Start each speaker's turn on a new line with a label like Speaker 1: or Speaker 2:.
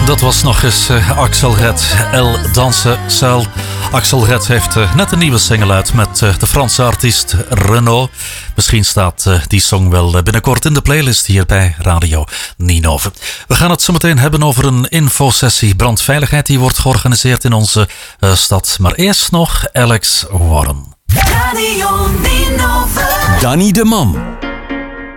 Speaker 1: Dat was nog eens Axel Red, El Danse Seul. Axel Red heeft net een nieuwe single uit met de Franse artiest Renaud. Misschien staat die song wel binnenkort in de playlist hier bij Radio Ninove. We gaan het zo meteen hebben over een infosessie brandveiligheid die wordt georganiseerd in onze stad. Maar eerst nog Alex Warren.
Speaker 2: Radio Ninove.
Speaker 3: Danny de Man.